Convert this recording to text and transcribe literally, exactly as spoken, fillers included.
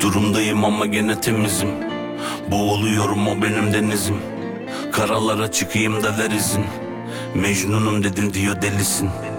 Durumdayım ama gene temizim. Boğuluyorum, o benim denizim. Karalara çıkayım da ver izin. Mecnunum dedin diyor delisin.